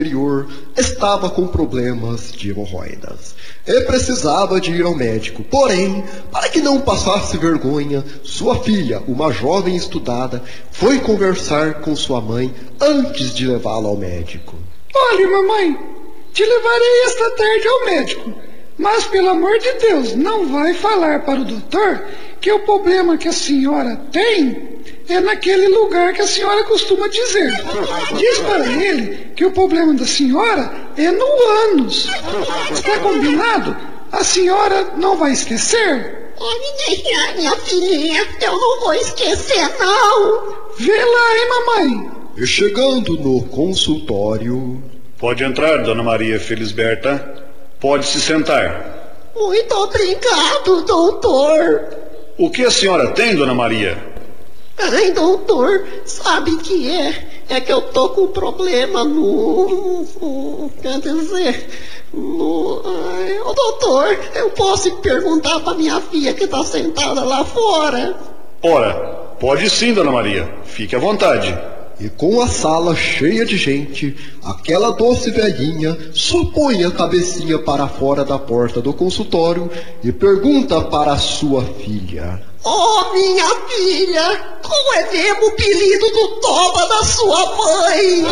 estava com problemas de hemorroidas e precisava de ir ao médico. Porém, para que não passasse vergonha, sua filha, uma jovem estudada, foi conversar com sua mãe antes de levá-la ao médico. Olha, mamãe, te levarei esta tarde ao médico, mas pelo amor de Deus, não vai falar para o doutor que o problema que a senhora tem é naquele lugar que a senhora costuma dizer. Diz para ele que o problema da senhora é no ânus. Está combinado? A senhora não vai esquecer? Minha filhinha, eu não vou esquecer, não. Vê lá, hein, mamãe? E chegando no consultório... Pode entrar, dona Maria Felisberta. Pode se sentar. Muito obrigado, doutor. O que a senhora tem, dona Maria? Ai, doutor, sabe que é que eu tô com problema quer dizer, Ô, doutor, eu posso perguntar pra minha filha que tá sentada lá fora? Ora, pode sim, dona Maria. Fique à vontade. E com a sala cheia de gente, aquela doce velhinha só põe a cabecinha para fora da porta do consultório e pergunta para a sua filha: Oh, minha filha, qual é mesmo o apelido do toba da sua mãe?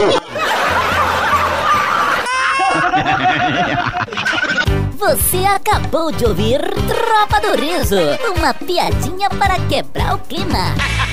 Você acabou de ouvir Tropa do Riso, uma piadinha para quebrar o clima.